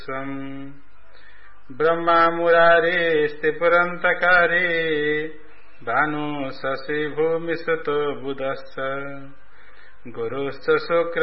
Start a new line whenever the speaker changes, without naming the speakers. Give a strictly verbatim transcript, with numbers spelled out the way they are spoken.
ब्रह्मा मुरारेस्त्रिपुरन्तकारे भानु शशि भूमि सुतो बुधश्च गुरुश्च शुक्र